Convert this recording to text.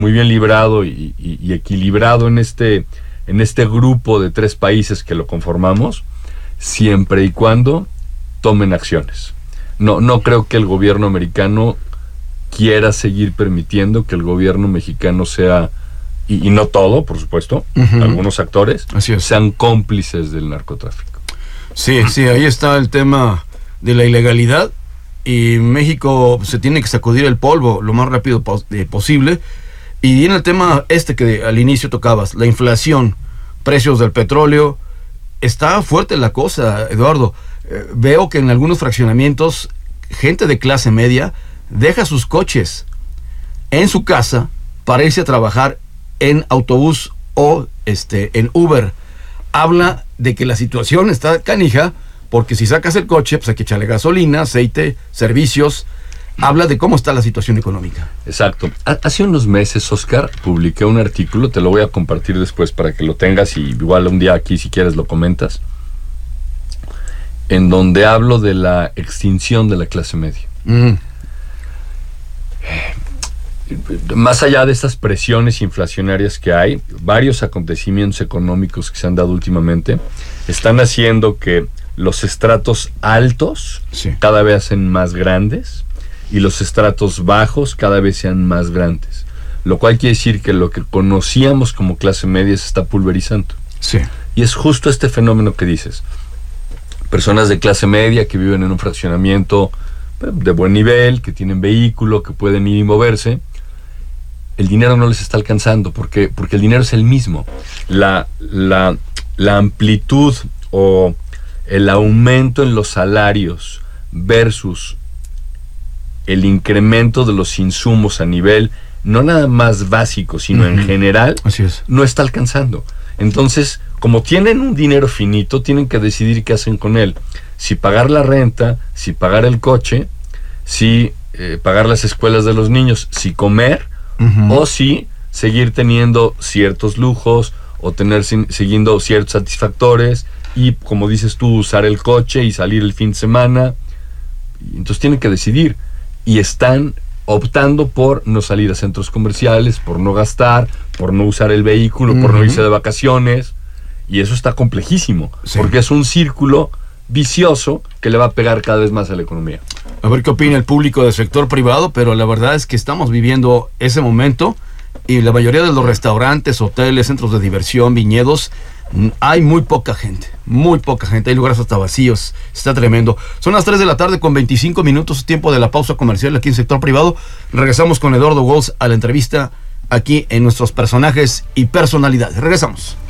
muy bien librado y equilibrado en este grupo de 3 países que lo conformamos, siempre y cuando tomen acciones. No creo que el gobierno americano quiera seguir permitiendo que el gobierno mexicano sea, y no todo, por supuesto, algunos actores sean cómplices del narcotráfico. Sí, ahí está el tema de la ilegalidad, y México se tiene que sacudir el polvo lo más rápido posible. Y viene el tema que al inicio tocabas, la inflación, precios del petróleo. Está fuerte la cosa, Eduardo. Veo que en algunos fraccionamientos, gente de clase media deja sus coches en su casa para irse a trabajar en autobús o en Uber. Habla de que la situación está canija, porque si sacas el coche, pues hay que echarle gasolina, aceite, servicios. Habla de cómo está la situación económica. Exacto. Hace unos meses, Oscar, publiqué un artículo, te lo voy a compartir después para que lo tengas, y igual un día aquí, si quieres, lo comentas, en donde hablo de la extinción de la clase media. Más allá de estas presiones inflacionarias que hay, varios acontecimientos económicos que se han dado últimamente están haciendo que los estratos altos cada vez sean más grandes y los estratos bajos cada vez sean más grandes, lo cual quiere decir que lo que conocíamos como clase media se está pulverizando. Y es justo este fenómeno que dices. Personas de clase media que viven en un fraccionamiento de buen nivel, que tienen vehículo, que pueden ir y moverse, el dinero no les está alcanzando, porque el dinero es el mismo. La amplitud o el aumento en los salarios versus el incremento de los insumos a nivel no nada más básico, sino en general, no está alcanzando. Entonces, como tienen un dinero finito, tienen que decidir qué hacen con él. Si pagar la renta, si pagar el coche, si pagar las escuelas de los niños, si comer, o si seguir teniendo ciertos lujos, o siguiendo ciertos satisfactores, y como dices tú, usar el coche y salir el fin de semana. Entonces tienen que decidir, y están optando por no salir a centros comerciales, por no gastar, por no usar el vehículo, por no irse de vacaciones, y eso está complejísimo, porque es un círculo vicioso que le va a pegar cada vez más a la economía. A ver qué opina el público del sector privado, pero la verdad es que estamos viviendo ese momento, y la mayoría de los restaurantes, hoteles, centros de diversión, viñedos, hay muy poca gente, hay lugares hasta vacíos, está tremendo. Son las 3 de la tarde con 25 minutos, tiempo de la pausa comercial aquí en sector privado. Regresamos con Eduardo Walls a la entrevista aquí en nuestros personajes y personalidades. Regresamos.